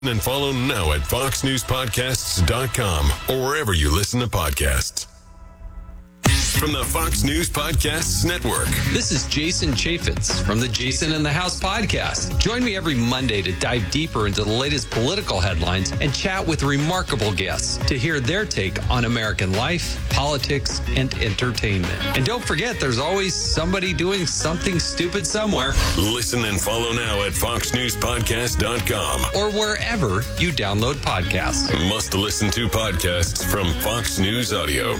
And follow now at foxnewspodcasts.com or wherever you listen to podcasts. From the Fox News Podcasts Network. This is Jason Chaffetz from the Jason in the House podcast. Join me every Monday to dive deeper into the latest political headlines and chat with remarkable guests to hear their take on American life, politics, and entertainment. And don't forget, there's always somebody doing something stupid somewhere. Listen and follow now at foxnewspodcast.com or wherever you download podcasts. Must listen to podcasts from Fox News Audio.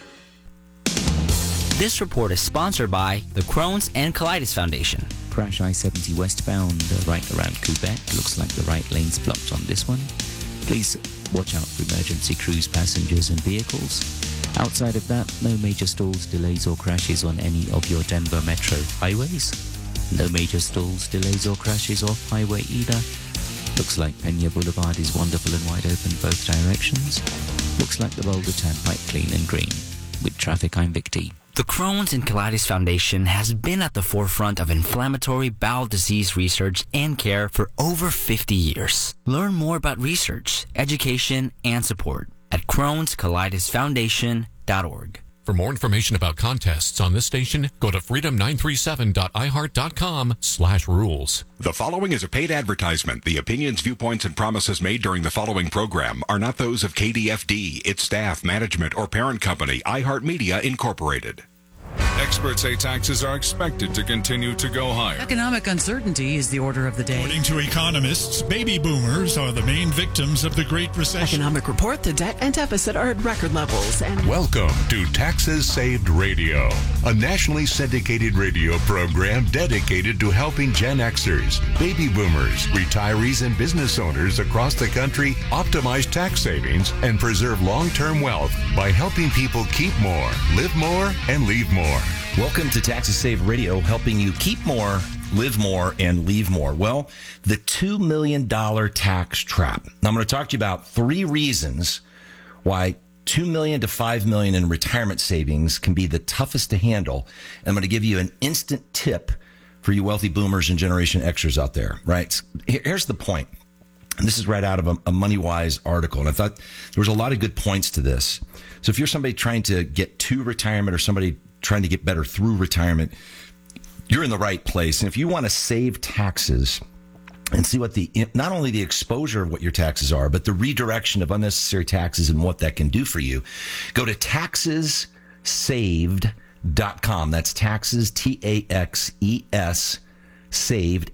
This report is sponsored by the Crohn's and Colitis Foundation. Crash I-70 westbound, right around Quebec. Looks like the right lane's blocked on this one. Please watch out for emergency cruise passengers and vehicles. Outside of that, no major stalls, delays or crashes on any of your Denver metro highways. No major stalls, delays or crashes off highway either. Looks like Pena Boulevard is wonderful and wide open both directions. Looks like the Boulder Turnpike clean and green. With traffic, I'm Vic T. The Crohn's and Colitis Foundation has been at the forefront of inflammatory bowel disease research and care for over 50 years. Learn more about research, education, and support at Crohn'sColitisFoundation.org. For more information about contests on this station, go to freedom937.iheart.com/rules. The following is a paid advertisement. The opinions, viewpoints, and promises made during the following program are not those of KDFD, its staff, management, or parent company, iHeartMedia Incorporated. Experts say taxes are expected to continue to go higher. Economic uncertainty is the order of the day. According to economists, baby boomers are the main victims of the Great Recession. Economic report, the debt and deficit are at record levels. And welcome to Taxes Saved Radio, a nationally syndicated radio program dedicated to helping Gen Xers, baby boomers, retirees, and business owners across the country optimize tax savings and preserve long-term wealth by helping people keep more, live more, and leave more. Welcome to Taxes Saved Radio, helping you keep more, live more, and leave more. Well, the $2 million tax trap. Now, I'm going to talk to you about 3 reasons why $2 million to $5 million in retirement savings can be the toughest to handle. And I'm going to give you an instant tip for you wealthy boomers and Generation Xers out there, right? Here's the point. And this is right out of a MoneyWise article. And I thought there was a lot of good points to this. So if you're somebody trying to get to retirement or somebody trying to get better through retirement, you're in the right place. And if you want to save taxes and see what not only the exposure of what your taxes are, but the redirection of unnecessary taxes and what that can do for you, go to taxessaved.com. That's taxes, TAXES, saved,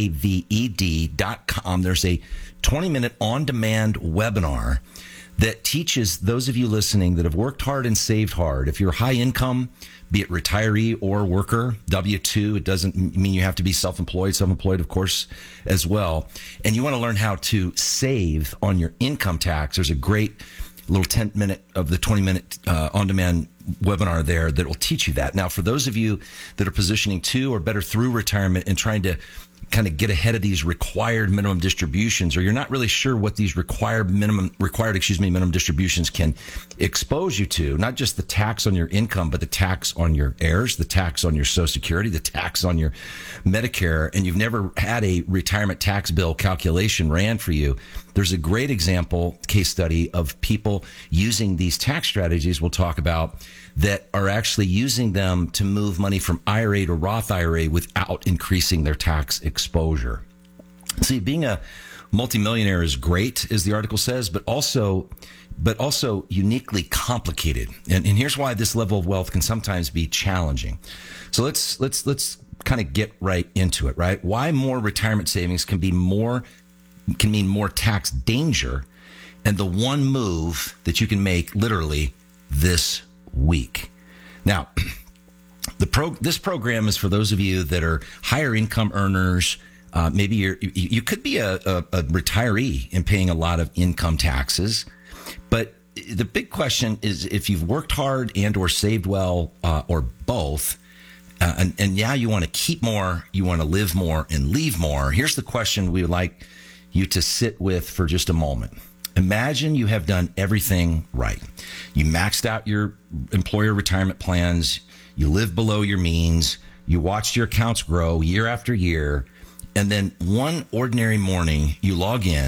SAVED.com. There's a 20-minute on-demand webinar that teaches those of you listening that have worked hard and saved hard. If you're high income, be it retiree or worker, W-2, it doesn't mean you have to be self-employed, of course, as well. And you want to learn how to save on your income tax. There's a great little 10-minute of the 20-minute on-demand webinar there that will teach you that. Now, for those of you that are positioning to or better through retirement and trying to kind of get ahead of these required minimum distributions, or you're not really sure what these required minimum distributions can expose you to, not just the tax on your income, but the tax on your heirs, the tax on your Social Security, the tax on your Medicare, and you've never had a retirement tax bill calculation ran for you, there's a great example case study of people using these tax strategies we'll talk about that are actually using them to move money from IRA to Roth IRA without increasing their tax exposure. See, being a multimillionaire is great, as the article says, but also uniquely complicated. And here's why this level of wealth can sometimes be challenging. So let's kind of get right into it, right? Why more retirement savings can mean more tax danger, and the one move that you can make literally this week. Now, this program is for those of you that are higher income earners. Maybe you could be a retiree and paying a lot of income taxes. But the big question is if you've worked hard and or saved well or both, and now you want to keep more, you want to live more and leave more. Here's the question we would like you to sit with for just a moment. Imagine you have done everything right. You maxed out your employer retirement plans. You live below your means. You watched your accounts grow year after year. And then one ordinary morning, you log in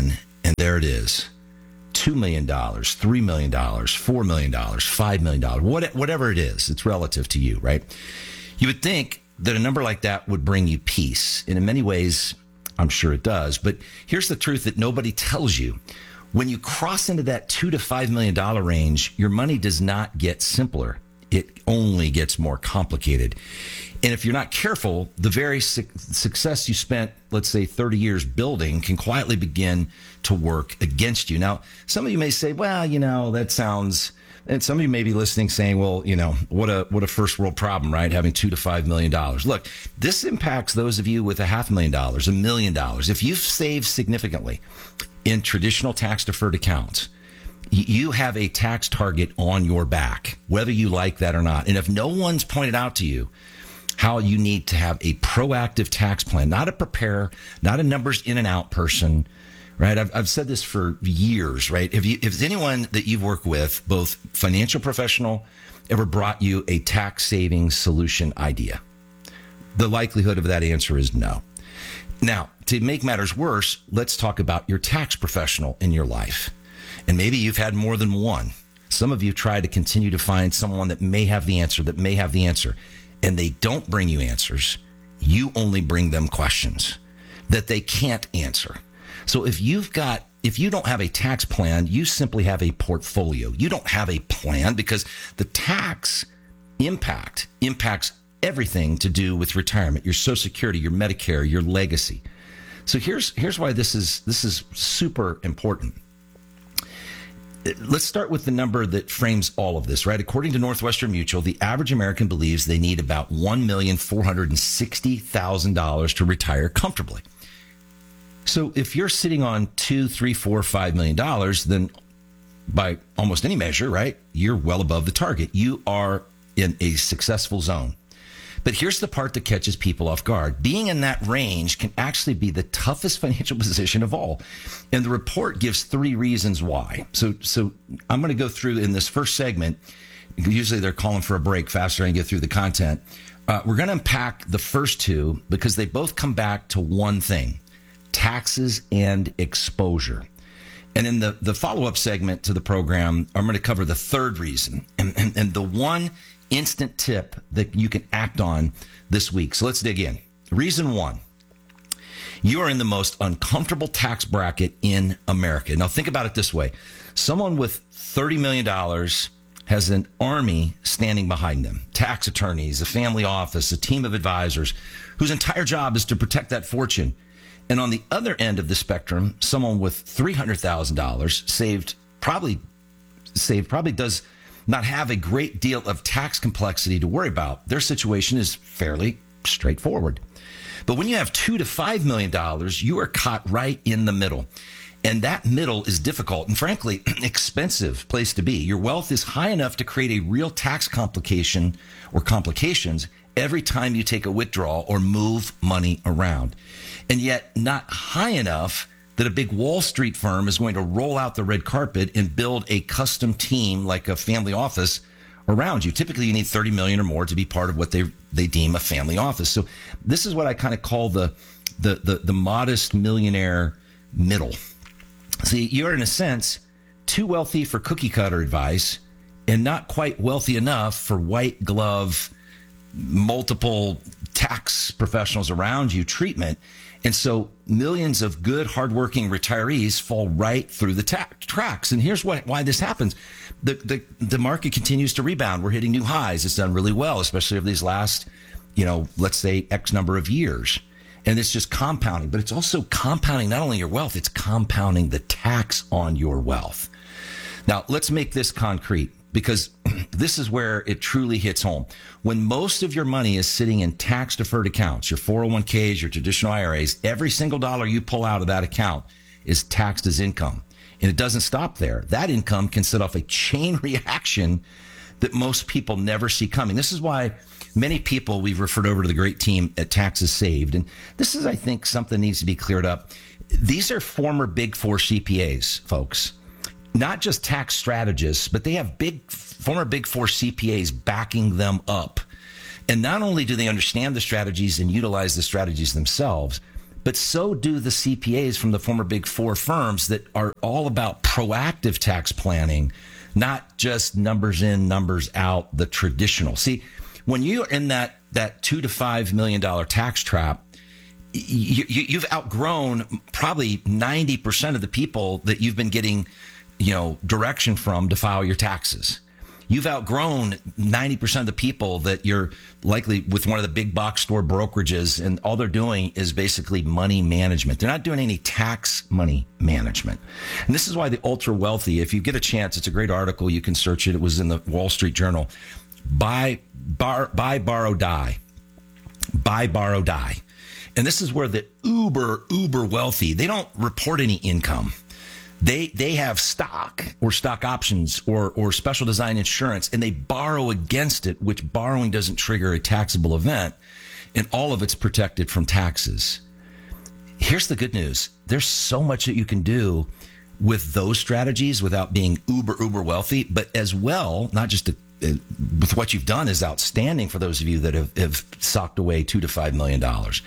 And there it is. $2 million, $3 million, $4 million, $5 million, whatever it is, it's relative to you, right? You would think that a number like that would bring you peace. And in many ways, I'm sure it does. But here's the truth that nobody tells you. When you cross into that $2 to $5 million range, your money does not get simpler. It only gets more complicated. And if you're not careful, the very success you spent, let's say, 30 years building can quietly begin to work against you. Now, some of you may say, well, that sounds... And some of you may be listening saying, well, what a first world problem, right? Having $2 to $5 million. Look, this impacts those of you with $500,000, $1 million. If you've saved significantly in traditional tax deferred accounts, you have a tax target on your back, whether you like that or not. And if no one's pointed out to you how you need to have a proactive tax plan, not a preparer, not a numbers in and out person, right? I've said this for years, right? If anyone that you've worked with, both financial professional, ever brought you a tax saving solution idea, the likelihood of that answer is no. Now, to make matters worse, let's talk about your tax professional in your life. And maybe you've had more than one. Some of you try to continue to find someone that may have the answer, and they don't bring you answers. You only bring them questions that they can't answer. So if you don't have a tax plan, you simply have a portfolio. You don't have a plan because the tax impact impacts everything to do with retirement, your Social Security, your Medicare, your legacy. So here's why this is super important. Let's start with the number that frames all of this, right? According to Northwestern Mutual, the average American believes they need about $1,460,000 to retire comfortably. So if you're sitting on $2, $3, $4, $5 million, then by almost any measure, right, you're well above the target. You are in a successful zone. But here's the part that catches people off guard. Being in that range can actually be the toughest financial position of all. And the report gives 3 reasons why. So I'm going to go through in this first segment. Usually they're calling for a break faster and get through the content. We're going to unpack the first 2 because they both come back to one thing: taxes and exposure. And in the follow-up segment to the program, I'm going to cover the third reason and the one instant tip that you can act on this week. So let's dig in. Reason 1, you are in the most uncomfortable tax bracket in America. Now think about it this way. Someone with $30 million has an army standing behind them, tax attorneys, a family office, a team of advisors whose entire job is to protect that fortune. And on the other end of the spectrum, someone with $300,000 saved probably does not have a great deal of tax complexity to worry about. Their situation is fairly straightforward. But when you have $2 to $5 million, you are caught right in the middle. And that middle is difficult and, frankly, expensive place to be. Your wealth is high enough to create a real tax complication or complications every time you take a withdrawal or move money around. And yet not high enough that a big Wall Street firm is going to roll out the red carpet and build a custom team like a family office around you. Typically, you need 30 million or more to be part of what they deem a family office. So this is what I kind of call the modest millionaire middle. See, you're in a sense too wealthy for cookie cutter advice and not quite wealthy enough for white glove, multiple tax professionals around you treatment. And so millions of good, hardworking retirees fall right through the tracks. And here's why this happens. The market continues to rebound. We're hitting new highs. It's done really well, especially over these last, let's say X number of years. And it's just compounding. But it's also compounding not only your wealth, it's compounding the tax on your wealth. Now, let's make this concrete, because this is where it truly hits home. When most of your money is sitting in tax-deferred accounts, your 401ks, your traditional IRAs, every single dollar you pull out of that account is taxed as income. And it doesn't stop there. That income can set off a chain reaction that most people never see coming. This is why many people we've referred over to the great team at Taxes Saved. And this is, I think, something needs to be cleared up. These are former Big Four CPAs, folks. Not just tax strategists, but they have former Big Four CPAs backing them up. And not only do they understand the strategies and utilize the strategies themselves, but so do the CPAs from the former Big Four firms that are all about proactive tax planning, not just numbers in, numbers out, the traditional. See, when you're in that $2 to $5 million tax trap, you've outgrown probably 90% of the people that you've been getting, direction from to file your taxes. You've outgrown 90% of the people that you're likely with one of the big box store brokerages, and all they're doing is basically money management. They're not doing any tax money management. And this is why the ultra wealthy, if you get a chance, it's a great article. You can search it. It was in the Wall Street Journal. Buy, borrow, die. Buy, borrow, die. And this is where the uber wealthy, they don't report any income. They have stock or stock options or special design insurance, and they borrow against it, which borrowing doesn't trigger a taxable event, and all of it's protected from taxes. Here's the good news. There's so much that you can do with those strategies without being uber wealthy, but as well, not just with what you've done is outstanding for those of you that have socked away $2 to $5 million.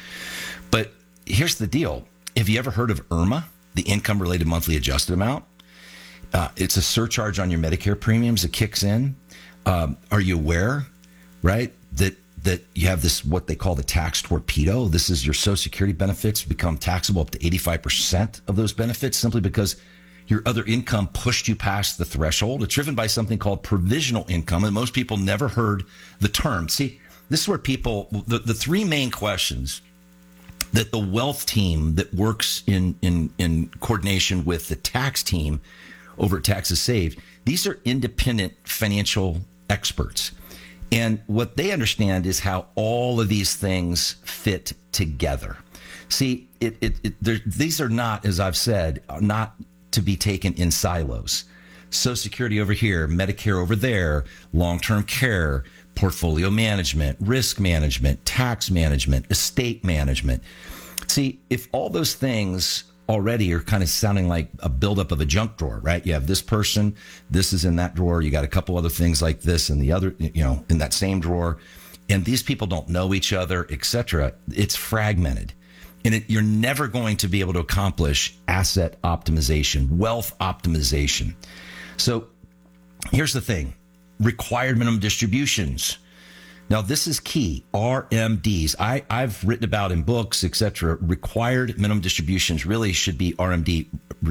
But here's the deal. Have you ever heard of IRMA, the income related monthly adjusted amount? It's a surcharge on your Medicare premiums that kicks in. Are you aware, right, that you have this, what they call the tax torpedo? This is your Social Security benefits become taxable up to 85% of those benefits simply because your other income pushed you past the threshold. It's driven by something called provisional income, and most people never heard the term. See, this is where people, the three main questions that the wealth team that works in coordination with the tax team over at Taxes Saved, these are independent financial experts. And what they understand is how all of these things fit together. See, these are not, as I've said, not to be taken in silos. Social Security over here, Medicare over there, long-term care, portfolio management, risk management, tax management, estate management. See, if all those things already are kind of sounding like a buildup of a junk drawer, right? You have this person, this is in that drawer. You got a couple other things like this and the other, in that same drawer. And these people don't know each other, etc. It's fragmented. And you're never going to be able to accomplish asset optimization, wealth optimization. So here's the thing. Required minimum distributions. Now, this is key. RMDs. I've written about in books, etc. Required minimum distributions really should be RMD,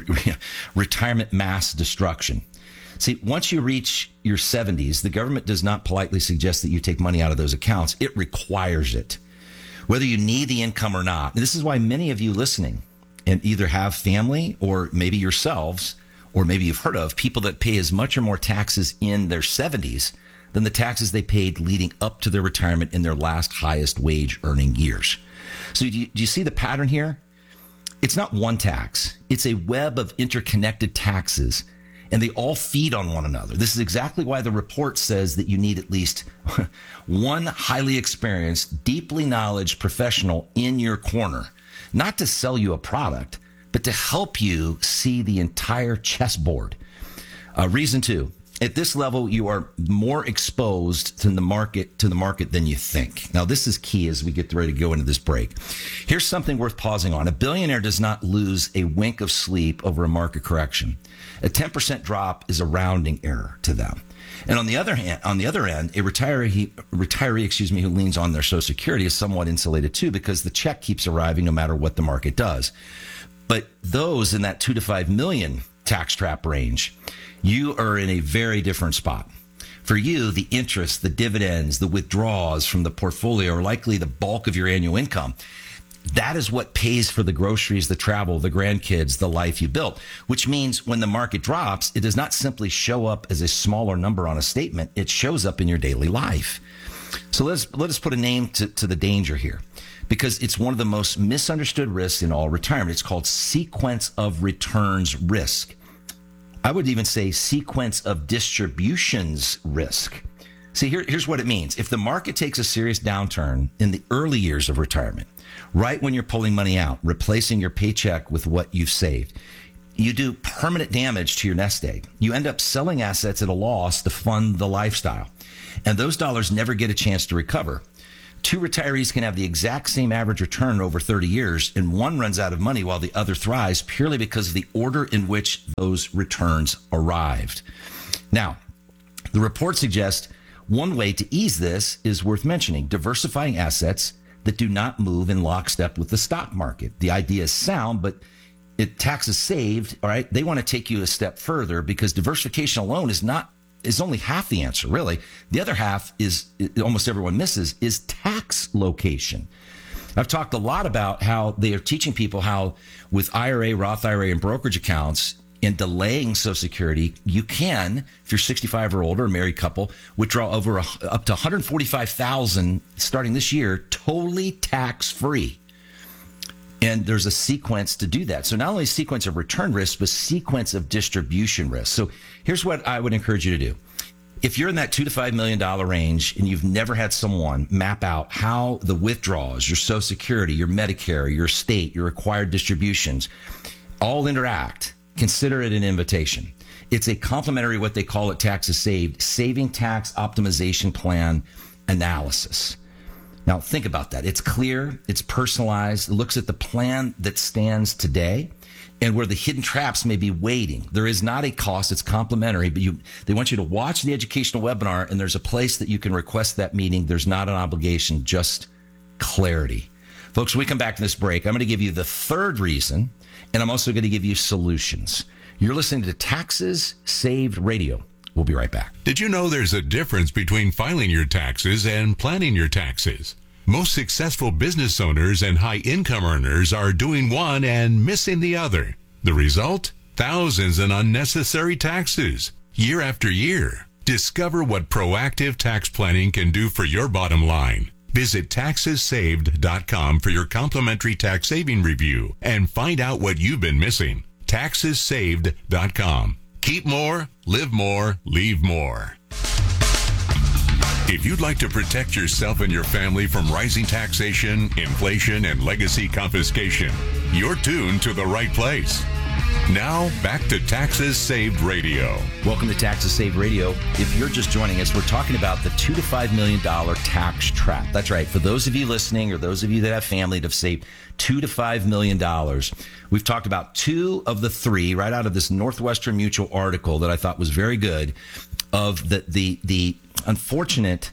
retirement mass destruction. See, once you reach your 70s, the government does not politely suggest that you take money out of those accounts. It requires it, whether you need the income or not. And this is why many of you listening and either have family or maybe yourselves, or maybe you've heard of people that pay as much or more taxes in their 70s than the taxes they paid leading up to their retirement in their last highest wage earning years. So do you see the pattern here? It's not one tax. It's a web of interconnected taxes, and they all feed on one another. This is exactly why the report says that you need at least one highly experienced, deeply knowledgeable professional in your corner, not to sell you a product, but to help you see the entire chessboard. Reason two, at this level, you are more exposed to the market than you think. Now, this is key as we get ready to go into this break. Here's something worth pausing on. A billionaire does not lose a wink of sleep over a market correction. A 10% drop is a rounding error to them. And on the other end, a retiree, who leans on their Social Security is somewhat insulated too, because the check keeps arriving no matter what the market does. But those in that 2 to 5 million tax trap range, you are in a very different spot. For you, the interest, the dividends, the withdrawals from the portfolio are likely the bulk of your annual income. That is what pays for the groceries, the travel, the grandkids, the life you built, which means when the market drops, it does not simply show up as a smaller number on a statement. It shows up in your daily life. So let us put a name to the danger here, because it's one of the most misunderstood risks in all retirement. It's called sequence of returns risk. I would even say sequence of distributions risk. See, here's what it means. If the market takes a serious downturn in the early years of retirement, right when you're pulling money out, replacing your paycheck with what you've saved, you do permanent damage to your nest egg. You end up selling assets at a loss to fund the lifestyle. And those dollars never get a chance to recover. Two retirees can have the exact same average return over 30 years, and one runs out of money while the other thrives purely because of the order in which those returns arrived. Now, the report suggests one way to ease this is worth mentioning: diversifying assets that do not move in lockstep with the stock market. The idea is sound, but taxes saved, all right, they want to take you a step further, because diversification alone is only half the answer, really. The other half is, almost everyone misses, is tax location. I've talked a lot about how they are teaching people how with IRA, Roth IRA, and brokerage accounts and delaying Social Security, you can, if you're 65 or older, a married couple, withdraw up to $145,000 starting this year, totally tax-free. And there's a sequence to do that. So not only sequence of return risk, but sequence of distribution risk. So here's what I would encourage you to do. If you're in that $2 to $5 million range and you've never had someone map out how the withdrawals, your Social Security, your Medicare, your state, your required distributions, all interact, consider it an invitation. It's a complimentary, what they call it, Taxes Saved, saving tax optimization plan analysis. Now, think about that. It's clear, it's personalized, it looks at the plan that stands today and where the hidden traps may be waiting. There is not a cost, it's complimentary, but they want you to watch the educational webinar, and there's a place that you can request that meeting. There's not an obligation, just clarity. Folks, when we come back to this break, I'm going to give you the third reason, and I'm also going to give you solutions. You're listening to Taxes Saved Radio. We'll be right back. Did you know there's a difference between filing your taxes and planning your taxes? Most successful business owners and high-income earners are doing one and missing the other. The result? Thousands in unnecessary taxes, year after year. Discover what proactive tax planning can do for your bottom line. Visit TaxesSaved.com for your complimentary tax saving review and find out what you've been missing. TaxesSaved.com. Keep more, live more, leave more. If you'd like to protect yourself and your family from rising taxation, inflation, and legacy confiscation, you're tuned to the right place. Now, back to Taxes Saved Radio. Welcome to Taxes Saved Radio. If you're just joining us, we're talking about the $2 to $5 million tax trap. That's right. For those of you listening, or those of you that have family that have saved $2 to $5 million, we've talked about two of the three right out of this Northwestern Mutual article that I thought was very good, of the unfortunate,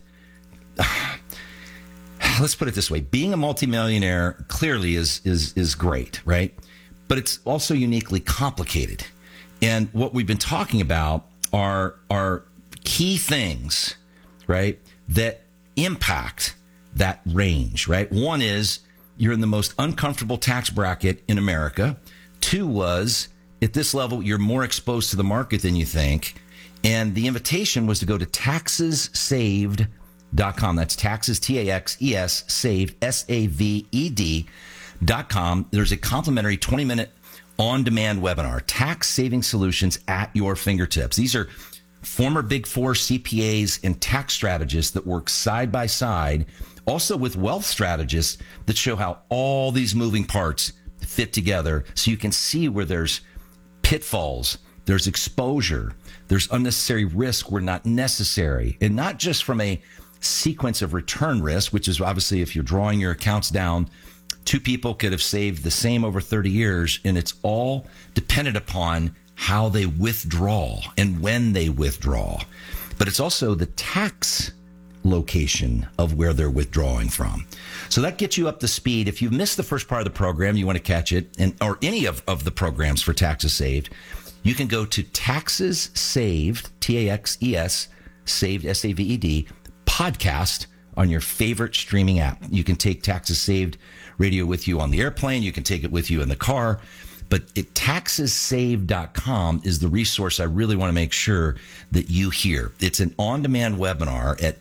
let's put it this way, being a multimillionaire clearly is great, right? But it's also uniquely complicated. And what we've been talking about are key things, right, that impact that range, right? One is you're in the most uncomfortable tax bracket in America. Two was, at this level, you're more exposed to the market than you think. And the invitation was to go to TaxesSaved.com. That's taxes, T-A-X-E-S, saved, S-A-V-E-D.com. There's a complimentary 20-minute on-demand webinar, tax saving solutions at your fingertips. These are former Big Four CPAs and tax strategists that work side by side, also with wealth strategists that show how all these moving parts fit together, so you can see where there's pitfalls, there's exposure, there's unnecessary risk where not necessary, and not just from a sequence of return risk, which is obviously if you're drawing your accounts down, two people could have saved the same over 30 years, and it's all dependent upon how they withdraw and when they withdraw. But it's also the tax location of where they're withdrawing from. So that gets you up to speed. If you've missed the first part of the program, you want to catch it, or any of the programs for Taxes Saved, you can go to Taxes Saved, T-A-X-E-S, saved, S-A-V-E-D, podcast on your favorite streaming app. You can take Taxes Saved Radio with you on the airplane. You can take it with you in the car. But TaxesSaved.com is the resource I really want to make sure that you hear. It's an on-demand webinar at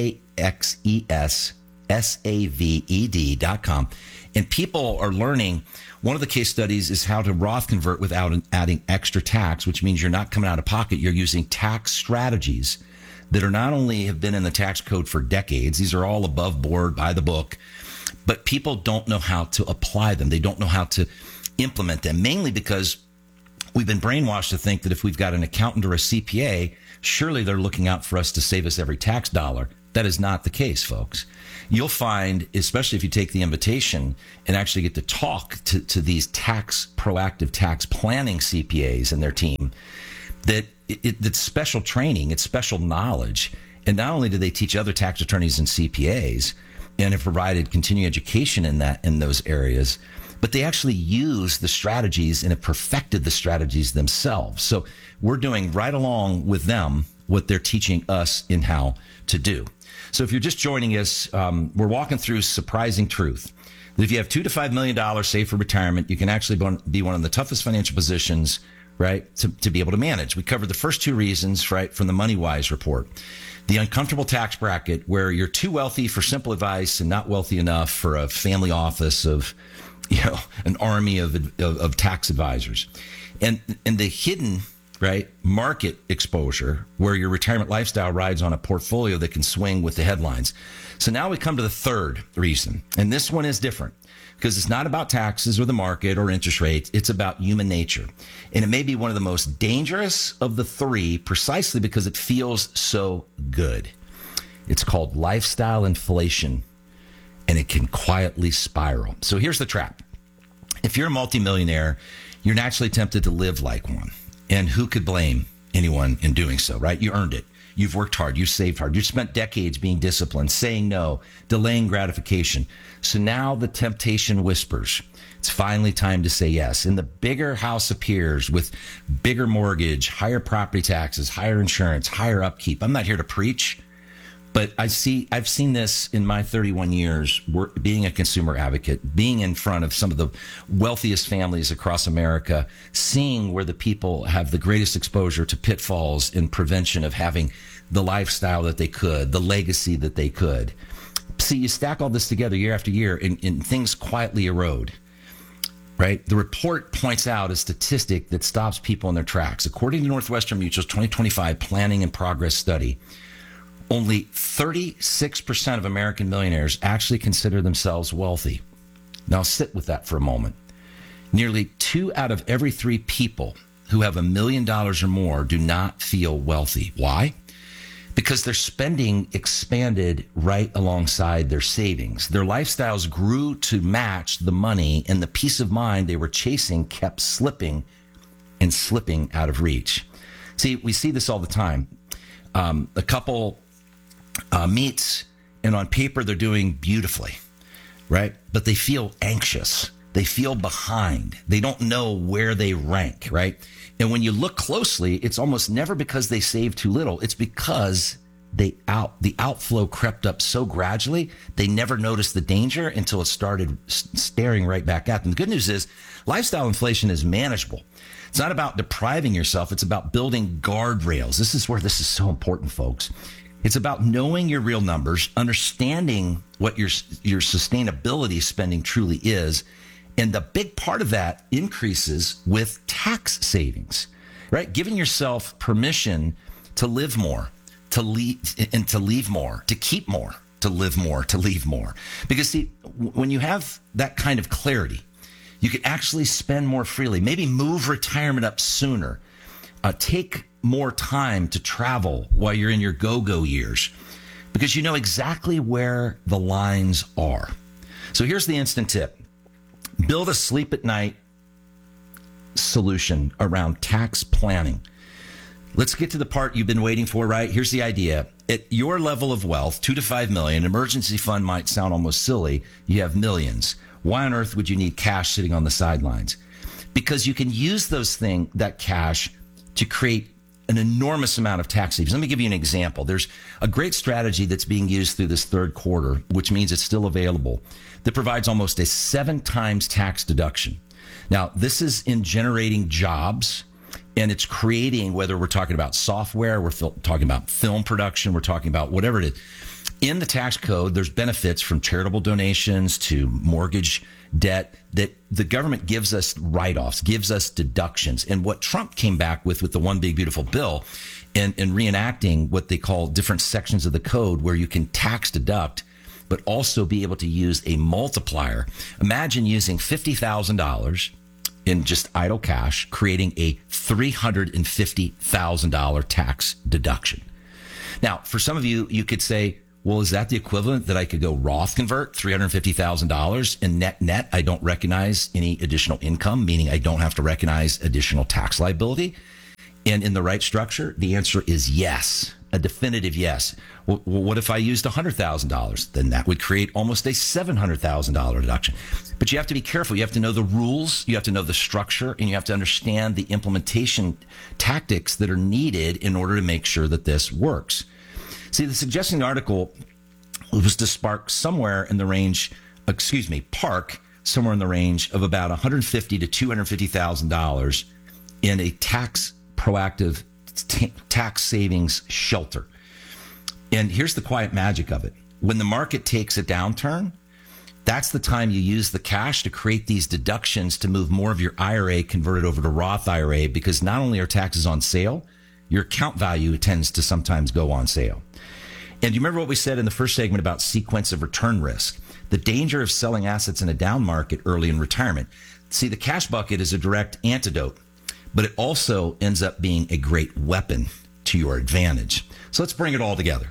TaxesSaved.com. And people are learning. One of the case studies is how to Roth convert without adding extra tax, which means you're not coming out of pocket. You're using tax strategies that are not only have been in the tax code for decades. These are all above board, by the book. But people don't know how to apply them. They don't know how to implement them, mainly because we've been brainwashed to think that if we've got an accountant or a CPA, surely they're looking out for us to save us every tax dollar. That is not the case, folks. You'll find, especially if you take the invitation and actually get to talk to these proactive tax planning CPAs and their team, that it's special training, it's special knowledge. And not only do they teach other tax attorneys and CPAs and have provided continuing education in those areas, but they actually use the strategies and have perfected the strategies themselves. So we're doing right along with them what they're teaching us in how to do. So if you're just joining us, we're walking through surprising truth. That if you have $2 to $5 million saved for retirement, you can actually be one of the toughest financial positions, right, to be able to manage. We covered the first two reasons, right, from the MoneyWise report. The uncomfortable tax bracket, where you're too wealthy for simple advice and not wealthy enough for a family office of, an army of tax advisors. And the hidden, right, market exposure, where your retirement lifestyle rides on a portfolio that can swing with the headlines. So now we come to the third reason. And this one is different because it's not about taxes or the market or interest rates. It's about human nature. And it may be one of the most dangerous of the three precisely because it feels so good. It's called lifestyle inflation, and it can quietly spiral. So here's the trap. If you're a multimillionaire, you're naturally tempted to live like one. And who could blame anyone in doing so, right? You earned it. You've worked hard. You've saved hard. You've spent decades being disciplined, saying no, delaying gratification. So now the temptation whispers. It's finally time to say yes. And the bigger house appears with bigger mortgage, higher property taxes, higher insurance, higher upkeep. I'm not here to preach, but I've seen this in my 31 years being a consumer advocate, being in front of some of the wealthiest families across America, seeing where the people have the greatest exposure to pitfalls in prevention of having the lifestyle that they could, the legacy that they could. See, you stack all this together year after year and things quietly erode, right? The report points out a statistic that stops people in their tracks. According to Northwestern Mutual's 2025 Planning and Progress Study, only 36% of American millionaires actually consider themselves wealthy. Now sit with that for a moment. Nearly 2 out of every 3 people who have $1 million or more do not feel wealthy. Why? Because their spending expanded right alongside their savings. Their lifestyles grew to match the money, and the peace of mind they were chasing kept slipping and slipping out of reach. See, we see this all the time. A couple meets, and on paper they're doing beautifully, right? But they feel anxious. They feel behind. They don't know where they rank, right? And when you look closely, it's almost never because they saved too little. It's because the outflow crept up so gradually, they never noticed the danger until it started staring right back at them. The good news is lifestyle inflation is manageable. It's not about depriving yourself. It's about building guardrails. This is where this is so important, folks. It's about knowing your real numbers, understanding what your sustainability spending truly is. And the big part of that increases with tax savings, right? Giving yourself permission to live more, to leave more, to keep more, to live more, to leave more. Because see, when you have that kind of clarity, you can actually spend more freely, maybe move retirement up sooner, take more time to travel while you're in your go-go years, because you know exactly where the lines are. So here's the instant tip. Build a sleep at night solution around tax planning. Let's get to the part you've been waiting for, right? Here's the idea. At your level of wealth, 2 to 5 million, emergency fund might sound almost silly. You have millions. Why on earth would you need cash sitting on the sidelines? Because you can use that cash to create an enormous amount of tax savings. Let me give you an example. There's a great strategy that's being used through this third quarter, which means it's still available, that provides almost a 7 times tax deduction. Now, this is in generating jobs, and it's creating, whether we're talking about software, we're talking about film production, we're talking about whatever it is. In the tax code, there's benefits from charitable donations to mortgage debt that the government gives us write-offs, gives us deductions. And what Trump came back with the One Big Beautiful Bill and reenacting what they call different sections of the code where you can tax deduct, but also be able to use a multiplier. Imagine using $50,000 in just idle cash, creating a $350,000 tax deduction. Now, for some of you, you could say, Well, is that the equivalent that I could go Roth convert $350,000 and net? I don't recognize any additional income, meaning I don't have to recognize additional tax liability. And in the right structure, the answer is yes, a definitive yes. Well, what if I used $100,000? Then that would create almost a $700,000 deduction. But you have to be careful. You have to know the rules, you have to know the structure, and you have to understand the implementation tactics that are needed in order to make sure that this works. See, the suggesting article was to park somewhere in the range of about $150,000 to $250,000 in a proactive tax savings shelter. And here's the quiet magic of it. When the market takes a downturn, that's the time you use the cash to create these deductions to move more of your IRA converted over to Roth IRA, because not only are taxes on sale, your account value tends to sometimes go on sale. And you remember what we said in the first segment about sequence of return risk, the danger of selling assets in a down market early in retirement. See, the cash bucket is a direct antidote, but it also ends up being a great weapon to your advantage. So let's bring it all together.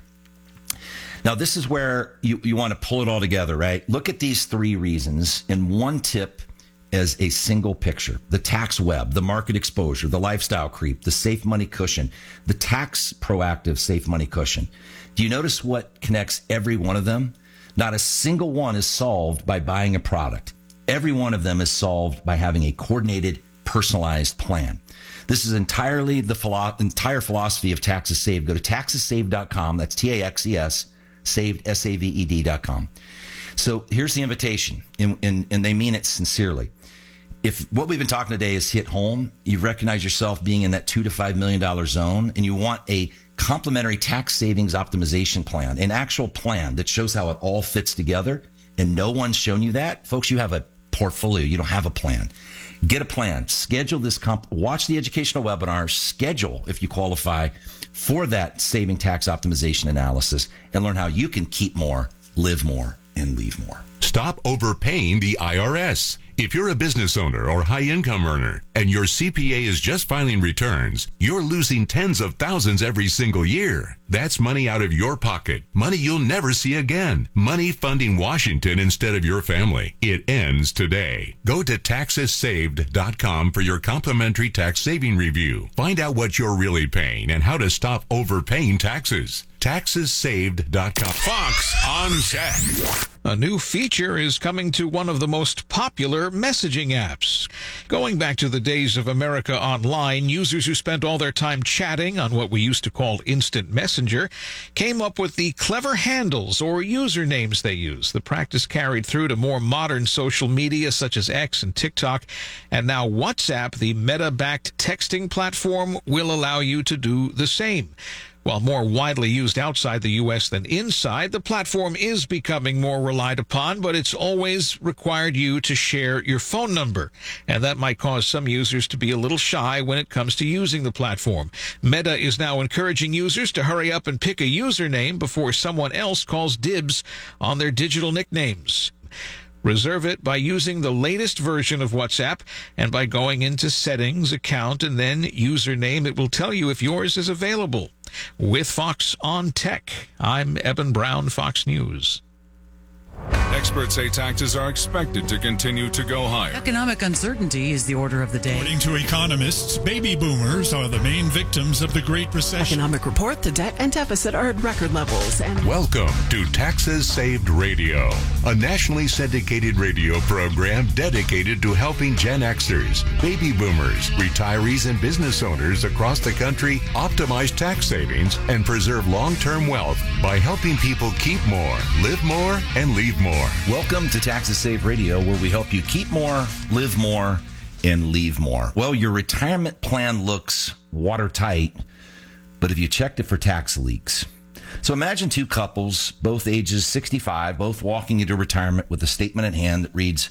Now, this is where you want to pull it all together, right? Look at these three reasons in one tip as a single picture. The tax web, the market exposure, the lifestyle creep, the safe money cushion, the tax proactive safe money cushion. Do you notice what connects every one of them? Not a single one is solved by buying a product. Every one of them is solved by having a coordinated, personalized plan. This is entirely the entire philosophy of Taxes Saved. Go to taxessaved.com. That's TAXES, saved, SAVED.com. So here's the invitation, and they mean it sincerely. If what we've been talking today is hit home, you recognize yourself being in that $2 to $5 million zone, and you want a complimentary tax savings optimization plan, an actual plan that shows how it all fits together, and no one's shown you that, folks, you have a portfolio. You don't have a plan. Get a plan. Schedule this watch the educational webinar. Schedule, if you qualify, for that saving tax optimization analysis, and learn how you can keep more, live more, and leave more. Stop overpaying the IRS. If you're a business owner or high-income earner and your CPA is just filing returns, you're losing tens of thousands every single year. That's money out of your pocket. Money you'll never see again. Money funding Washington instead of your family. It ends today. Go to taxessaved.com for your complimentary tax saving review. Find out what you're really paying and how to stop overpaying taxes. taxessaved.com. Fox on Tech. A new feature is coming to one of the most popular messaging apps. Going back to the days of America Online, users who spent all their time chatting on what we used to call instant messenger came up with the clever handles or usernames they use. The practice carried through to more modern social media such as X and TikTok, and now WhatsApp, the Meta-backed texting platform, will allow you to do the same. While more widely used outside the U.S. than inside, the platform is becoming more relied upon, but it's always required you to share your phone number. And that might cause some users to be a little shy when it comes to using the platform. Meta is now encouraging users to hurry up and pick a username before someone else calls dibs on their digital nicknames. Reserve it by using the latest version of WhatsApp and by going into Settings, Account, and then Username. It will tell you if yours is available. With Fox on Tech, I'm Eben Brown, Fox News. Experts say taxes are expected to continue to go higher. Economic uncertainty is the order of the day. According to economists, baby boomers are the main victims of the Great Recession. Economic report, the debt and deficit are at record levels. And welcome to Taxes Saved Radio, a nationally syndicated radio program dedicated to helping Gen Xers, baby boomers, retirees, and business owners across the country optimize tax savings and preserve long-term wealth by helping people keep more, live more, and leave more. Welcome to Taxes Saved Radio, where we help you keep more, live more, and leave more. Well, your retirement plan looks watertight, but have you checked it for tax leaks? So imagine two couples, both ages 65, both walking into retirement with a statement at hand that reads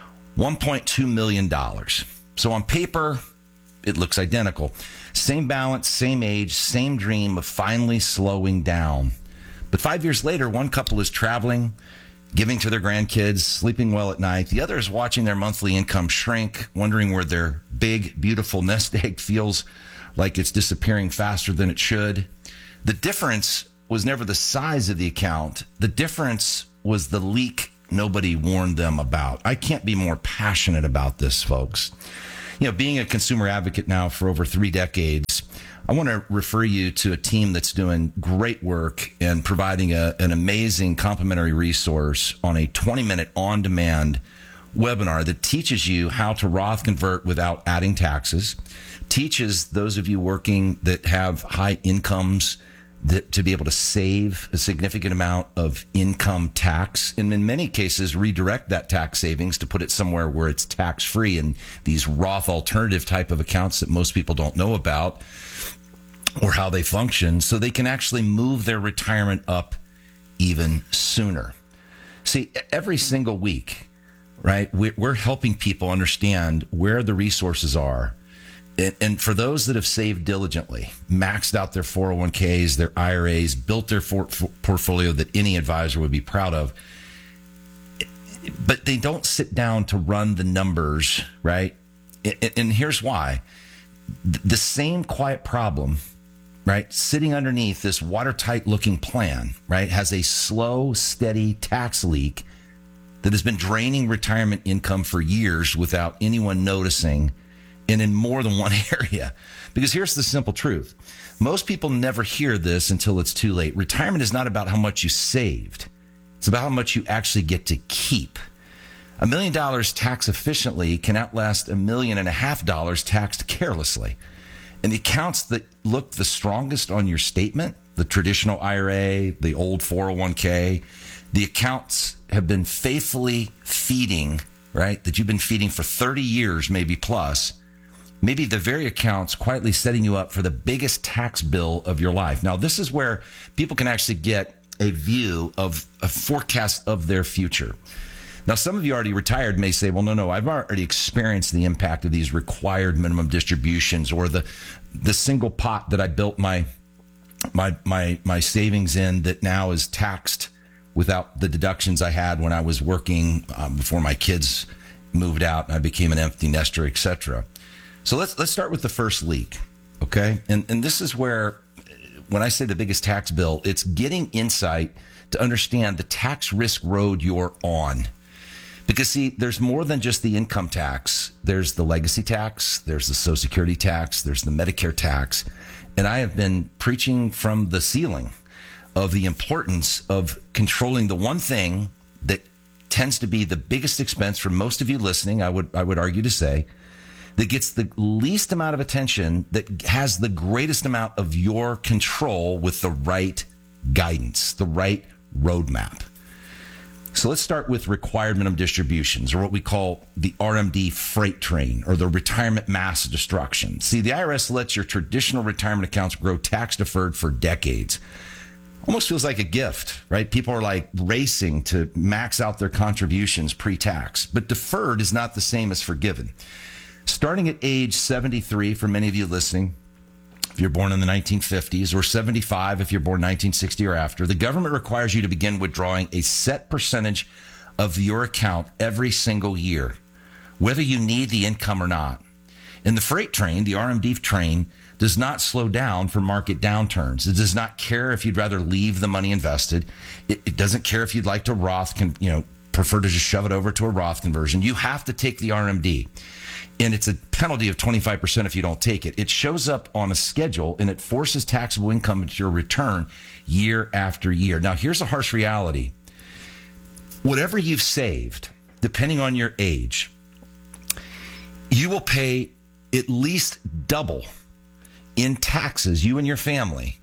$1.2 million. So on paper, it looks identical. Same balance, same age, same dream of finally slowing down. But 5 years later, one couple is traveling, giving to their grandkids, sleeping well at night. The other is watching their monthly income shrink, wondering where their big, beautiful nest egg feels like it's disappearing faster than it should. The difference was never the size of the account. The difference was the leak nobody warned them about. I can't be more passionate about this, folks. Being a consumer advocate now for over 3 decades, I want to refer you to a team that's doing great work and providing an amazing complimentary resource on a 20-minute on-demand webinar that teaches you how to Roth convert without adding taxes, teaches those of you working that have high incomes to be able to save a significant amount of income tax, and in many cases redirect that tax savings to put it somewhere where it's tax-free in these Roth alternative type of accounts that most people don't know about or how they function, so they can actually move their retirement up even sooner. See, every single week, right, we're helping people understand where the resources are. And for those that have saved diligently, maxed out their 401ks, their IRAs, built their portfolio that any advisor would be proud of, but they don't sit down to run the numbers, right? And here's why. The same quiet problem, right, sitting underneath this watertight looking plan, right, has a slow, steady tax leak that has been draining retirement income for years without anyone noticing, and in more than one area. Because here's the simple truth. Most people never hear this until it's too late. Retirement is not about how much you saved. It's about how much you actually get to keep. $1 million tax efficiently can outlast $1.5 million taxed carelessly. And the accounts that look the strongest on your statement, the traditional IRA, the old 401k, the accounts have been faithfully feeding, right, that you've been feeding for 30 years, maybe plus, maybe the very accounts quietly setting you up for the biggest tax bill of your life. Now, this is where people can actually get a view of a forecast of their future. Now, some of you already retired may say, well, no, I've already experienced the impact of these required minimum distributions or the single pot that I built my savings in that now is taxed without the deductions I had when I was working before my kids moved out and I became an empty nester, etc. So let's start with the first leak, okay? And this is where, when I say the biggest tax bill, it's getting insight to understand the tax risk road you're on. Because, see, there's more than just the income tax. There's the legacy tax, there's the Social Security tax, there's the Medicare tax. And I have been preaching from the ceiling of the importance of controlling the one thing that tends to be the biggest expense for most of you listening, I would argue to say, that gets the least amount of attention, that has the greatest amount of your control with the right guidance, the right roadmap. So let's start with required minimum distributions, or what we call the RMD freight train, or the retirement mass destruction. See, the IRS lets your traditional retirement accounts grow tax deferred for decades. Almost feels like a gift, right? People are like racing to max out their contributions pre-tax. But deferred is not the same as forgiven. Starting at age 73, for many of you listening, if you're born in the 1950s, or 75 if you're born 1960 or after, the government requires you to begin withdrawing a set percentage of your account every single year, whether you need the income or not. And the freight train, the RMD train, does not slow down for market downturns. It does not care if you'd rather leave the money invested. It doesn't care if you'd like to Roth, prefer to just shove it over to a Roth conversion. You have to take the RMD. And it's a penalty of 25% if you don't take it. It shows up on a schedule, and it forces taxable income into your return year after year. Now, here's a harsh reality. Whatever you've saved, depending on your age, you will pay at least double in taxes, you and your family,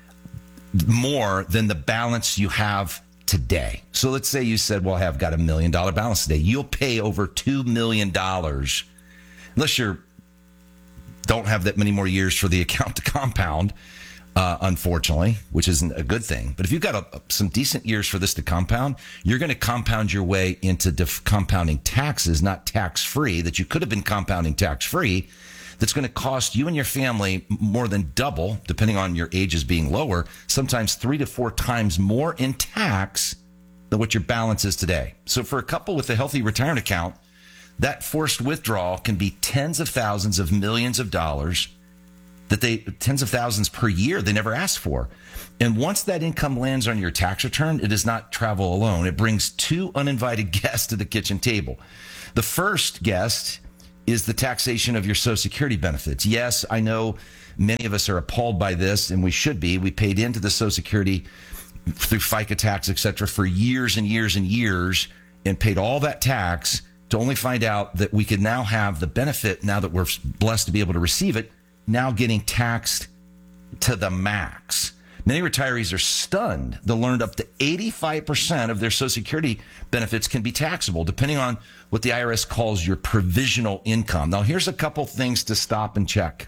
more than the balance you have today. So let's say you said, well, I've got $1 million balance today. You'll pay over $2 million unless you don't have that many more years for the account to compound, unfortunately, which isn't a good thing. But if you've got some decent years for this to compound, you're going to compound your way into compounding taxes, not tax-free, that you could have been compounding tax-free, that's going to cost you and your family more than double, depending on your ages being lower, sometimes 3 to 4 times more in tax than what your balance is today. So for a couple with a healthy retirement account, that forced withdrawal can be tens of thousands of millions of dollars tens of thousands per year they never asked for. And once that income lands on your tax return, it does not travel alone. It brings two uninvited guests to the kitchen table. The first guest is the taxation of your Social Security benefits. Yes, I know many of us are appalled by this, and we should be. We paid into the Social Security through FICA tax, et cetera, for years and years and years, and paid all that tax to only find out that we could now have the benefit, now that we're blessed to be able to receive it, now getting taxed to the max. Many retirees are stunned. They learned up to 85% of their Social Security benefits can be taxable, depending on what the IRS calls your provisional income. Now, here's a couple things to stop and check.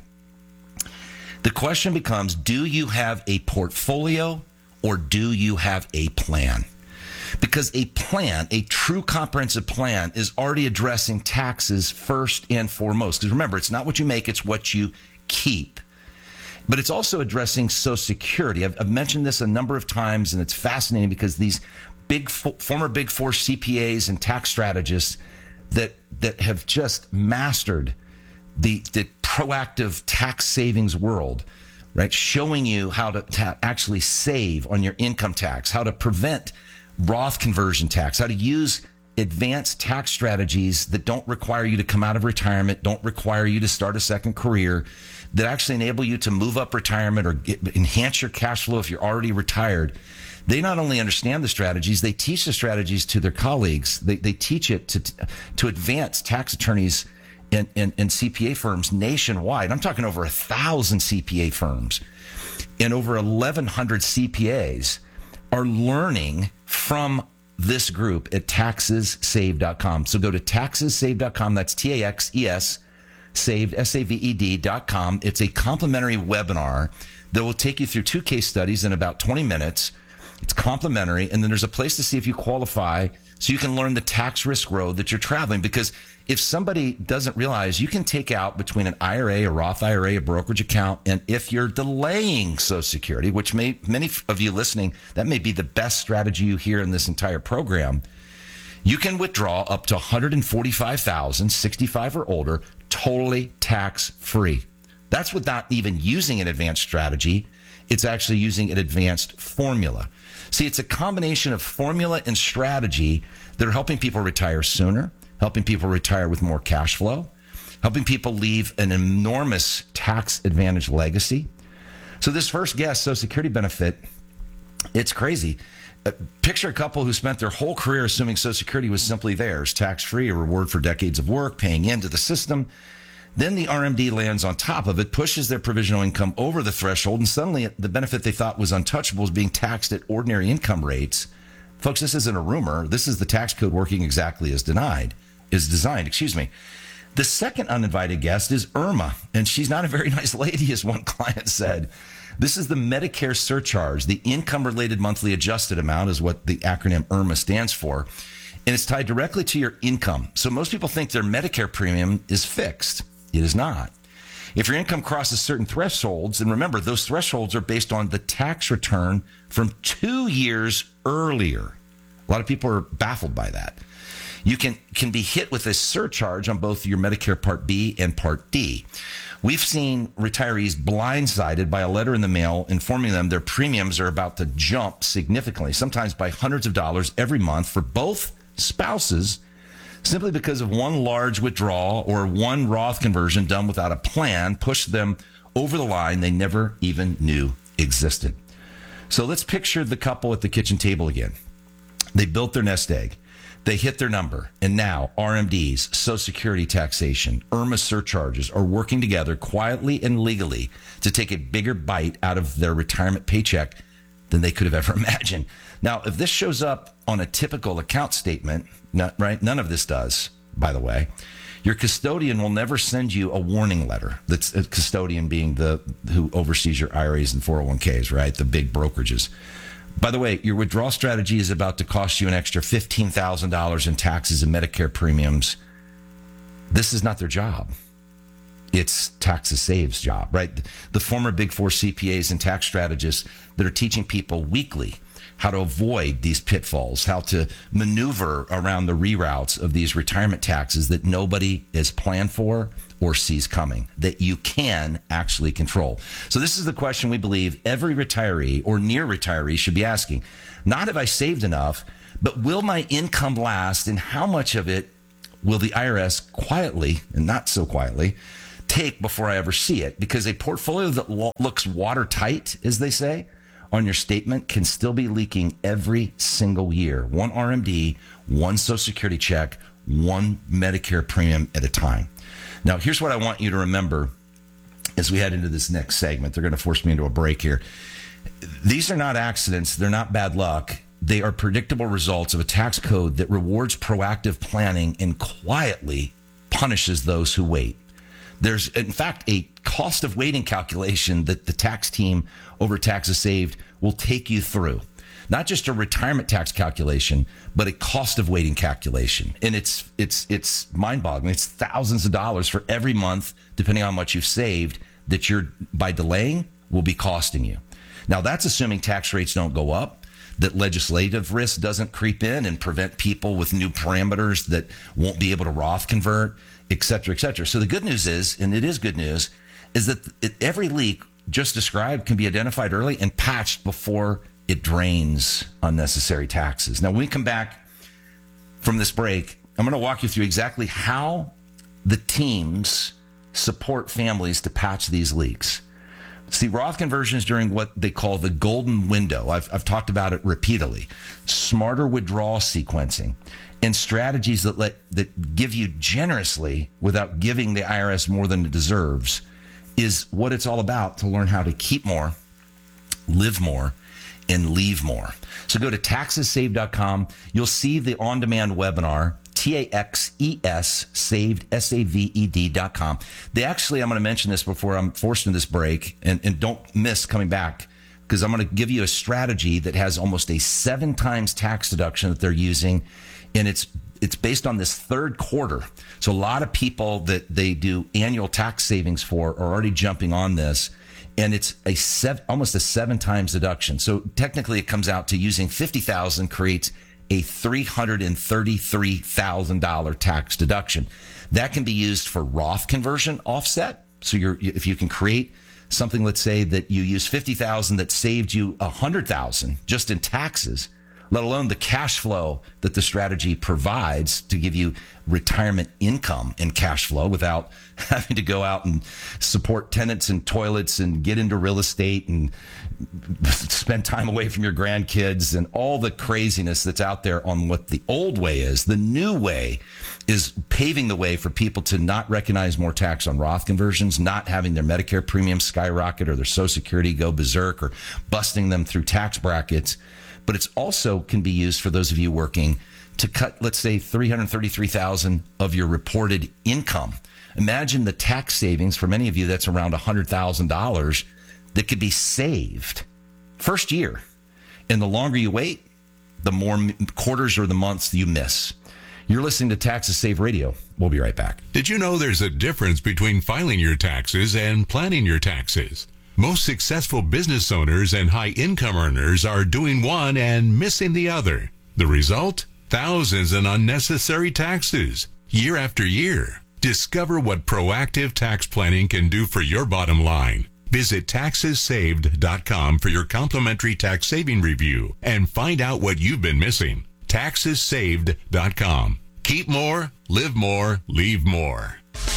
The question becomes, do you have a portfolio or do you have a plan? Because a plan, a true comprehensive plan, is already addressing taxes first and foremost. Because remember, it's not what you make, it's what you keep. But it's also addressing Social Security. I've mentioned this a number of times, and it's fascinating because these former Big Four CPAs and tax strategists that have just mastered the proactive tax savings world, right? Showing you how to actually save on your income tax, how to prevent Roth conversion tax, how to use advanced tax strategies that don't require you to come out of retirement, don't require you to start a second career, that actually enable you to move up retirement or enhance your cash flow if you're already retired. They not only understand the strategies, they teach the strategies to their colleagues. They teach it to advanced tax attorneys and CPA firms nationwide. I'm talking over 1,000 CPA firms and over 1,100 CPAs are learning from this group at taxessaved.com. So go to taxessaved.com. That's TAXES saved, SAVED.com. It's a complimentary webinar that will take you through 2 case studies in about 20 minutes. It's complimentary. And then there's a place to see if you qualify so you can learn the tax risk road that you're traveling. Because if somebody doesn't realize, you can take out between an IRA, a Roth IRA, a brokerage account, and if you're delaying Social Security, which many of you listening, that may be the best strategy you hear in this entire program, you can withdraw up to $145,000, 65 or older, totally tax-free. That's without even using an advanced strategy. It's actually using an advanced formula. See, it's a combination of formula and strategy that are helping people retire sooner, helping people retire with more cash flow, helping people leave an enormous tax advantage legacy. So this first guest, Social Security benefit, it's crazy. Picture a couple who spent their whole career assuming Social Security was simply theirs, tax-free, a reward for decades of work, paying into the system. Then the RMD lands on top of it, pushes their provisional income over the threshold, and suddenly the benefit they thought was untouchable is being taxed at ordinary income rates. Folks, this isn't a rumor. This is the tax code working exactly as designed. The second uninvited guest is Irma, and she's not a very nice lady, as one client said. This is the Medicare surcharge. The income-related monthly adjusted amount is what the acronym IRMA stands for, and it's tied directly to your income. So most people think their Medicare premium is fixed. It is not. If your income crosses certain thresholds, and remember, those thresholds are based on the tax return from 2 years earlier. A lot of people are baffled by that. You can be hit with a surcharge on both your Medicare Part B and Part D. We've seen retirees blindsided by a letter in the mail informing them their premiums are about to jump significantly, sometimes by hundreds of dollars every month for both spouses, simply because of one large withdrawal or one Roth conversion done without a plan pushed them over the line they never even knew existed. So let's picture the couple at the kitchen table again. They built their nest egg. They hit their number, and now RMDs, Social Security taxation, IRMA surcharges are working together quietly and legally to take a bigger bite out of their retirement paycheck than they could have ever imagined. Now, if this shows up on a typical account statement, none of this does, by the way, your custodian will never send you a warning letter. That's a custodian being who oversees your IRAs and 401ks, right? The big brokerages. By the way, your withdrawal strategy is about to cost you an extra $15,000 in taxes and Medicare premiums. This is not their job. It's Taxes Saved's job, right? The former Big Four CPAs and tax strategists that are teaching people weekly how to avoid these pitfalls, how to maneuver around the reroutes of these retirement taxes that nobody is planned for or sees coming that you can actually control. So this is the question we believe every retiree or near retiree should be asking. Not have I saved enough, but will my income last, and how much of it will the IRS quietly, and not so quietly, take before I ever see it? Because a portfolio that looks watertight, as they say, on your statement can still be leaking every single year. One RMD, one Social Security check, one Medicare premium at a time. Now, here's what I want you to remember as we head into this next segment. They're going to force me into a break here. These are not accidents. They're not bad luck. They are predictable results of a tax code that rewards proactive planning and quietly punishes those who wait. There's, in fact, a cost of waiting calculation that the tax team over Taxes Saved will take you through. Not just a retirement tax calculation, but a cost of waiting calculation. And it's mind-boggling. It's thousands of dollars for every month, depending on how much you've saved, that you're, by delaying, will be costing you. Now, that's assuming tax rates don't go up, that legislative risk doesn't creep in and prevent people with new parameters that won't be able to Roth convert, et cetera, et cetera. So the good news is, and it is good news, is that every leak just described can be identified early and patched before it drains unnecessary taxes. Now, when we come back from this break, I'm going to walk you through exactly how the teams support families to patch these leaks. See, Roth conversions during what they call the golden window. I've talked about it repeatedly. Smarter withdrawal sequencing and strategies that give you generously without giving the IRS more than it deserves is what it's all about, to learn how to keep more, live more, and leave more. So go to taxessaved.com. You'll see the on-demand webinar, TAXES saved, SAVED.com. They actually, I'm going to mention this before I'm forced into this break, and don't miss coming back, because I'm going to give you a strategy that has almost a 7 times tax deduction that they're using, and it's based on this third quarter. So a lot of people that they do annual tax savings for are already jumping on this. And it's almost a 7 times deduction. So technically it comes out to using $50,000 creates a $333,000 tax deduction. That can be used for Roth conversion offset. So if you can create something, let's say that you use $50,000 that saved you $100,000 just in taxes, let alone the cash flow that the strategy provides to give you retirement income and cash flow without having to go out and support tenants and toilets and get into real estate and spend time away from your grandkids and all the craziness that's out there on what the old way is. The new way is paving the way for people to not recognize more tax on Roth conversions, not having their Medicare premiums skyrocket or their Social Security go berserk or busting them through tax brackets. But it's also can be used for those of you working to cut, let's say, $333,000 of your reported income. Imagine the tax savings for many of you. That's around $100,000 that could be saved first year. And the longer you wait, the more quarters or the months you miss. You're listening to Taxes Save Radio. We'll be right back. Did you know there's a difference between filing your taxes and planning your taxes? Most successful business owners and high-income earners are doing one and missing the other. The result? Thousands in unnecessary taxes, year after year. Discover what proactive tax planning can do for your bottom line. Visit taxessaved.com for your complimentary tax saving review and find out what you've been missing. Taxessaved.com. Keep more, live more, leave more.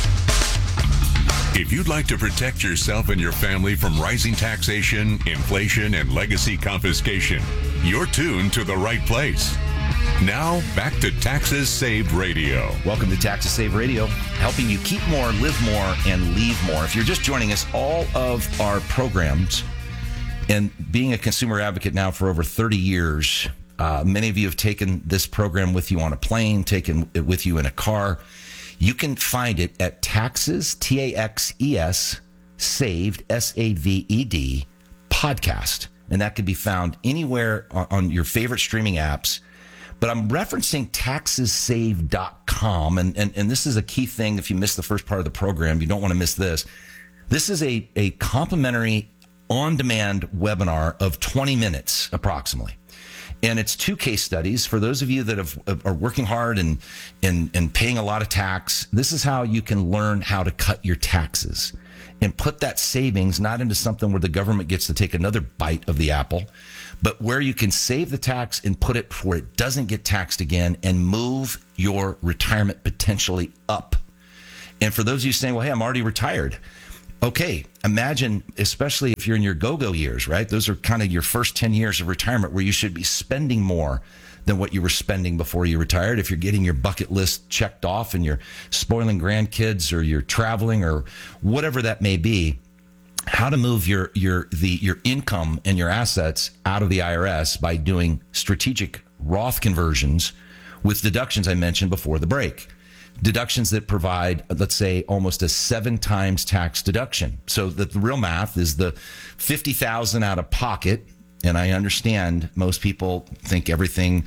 If you'd like to protect yourself and your family from rising taxation, inflation, and legacy confiscation, you're tuned to the right place. Now, back to Taxes Saved Radio. Welcome to Taxes Saved Radio, helping you keep more, live more, and leave more. If you're just joining us, all of our programs, and being a consumer advocate now for over 30 years, many of you have taken this program with you on a plane, taken it with you in a car. You can find it at Taxes, T-A-X-E-S, Saved, S-A-V-E-D, podcast. And that can be found anywhere on your favorite streaming apps. But I'm referencing taxessaved.com. And this is a key thing. If you missed the first part of the program, you don't want to miss this. This is a complimentary on-demand webinar of 20 minutes approximately. And it's 2 case studies. For those of you that are working hard and paying a lot of tax, this is how you can learn how to cut your taxes and put that savings not into something where the government gets to take another bite of the apple, but where you can save the tax and put it where it doesn't get taxed again and move your retirement potentially up. And for those of you saying, well, hey, I'm already retired. Okay, imagine, especially if you're in your go-go years, right? Those are kind of your first 10 years of retirement where you should be spending more than what you were spending before you retired. If you're getting your bucket list checked off and you're spoiling grandkids or you're traveling or whatever that may be, how to move your income and your assets out of the IRS by doing strategic Roth conversions with deductions I mentioned before the break. Deductions that provide, let's say, almost a 7 times tax deduction. So the real math is the $50,000 out of pocket. And I understand most people think everything,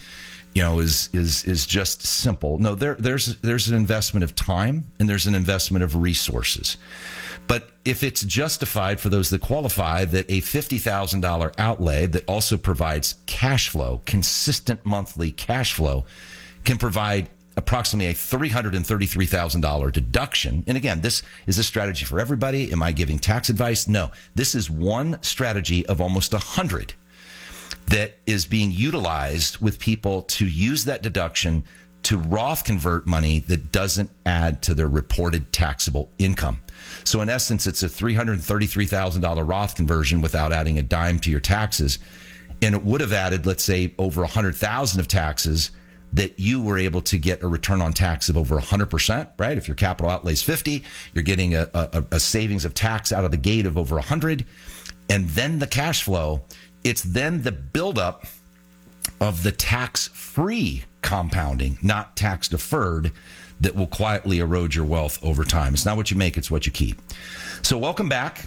is just simple. No, there's an investment of time and there's an investment of resources. But if it's justified for those that qualify, that a $50,000 outlay that also provides cash flow, consistent monthly cash flow, can provide approximately a $333,000 deduction. And again, this is a strategy for everybody. Am I giving tax advice? No. This is one strategy of almost 100 that is being utilized with people to use that deduction to Roth convert money that doesn't add to their reported taxable income. So in essence, it's a $333,000 Roth conversion without adding a dime to your taxes. And it would have added, let's say, over $100,000 of taxes that you were able to get a return on tax of over 100%, right? If your capital outlay is 50, you're getting a savings of tax out of the gate of over 100. And then the cash flow, it's then the buildup of the tax-free compounding, not tax-deferred, that will quietly erode your wealth over time. It's not what you make, it's what you keep. So welcome back.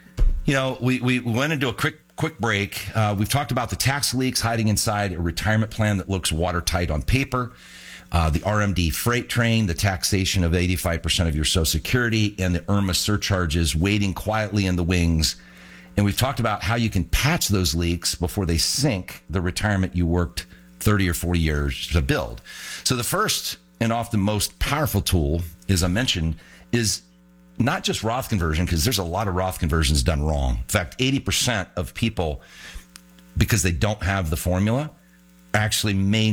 We went into a quick break. We've talked about the tax leaks hiding inside a retirement plan that looks watertight on paper, the RMD freight train, the taxation of 85% of your Social Security, and the IRMA surcharges waiting quietly in the wings. And we've talked about how you can patch those leaks before they sink the retirement you worked 30 or 40 years to build. So the first and often most powerful tool, as I mentioned, is not just Roth conversion, because there's a lot of Roth conversions done wrong. In fact, 80% of people, because they don't have the formula, actually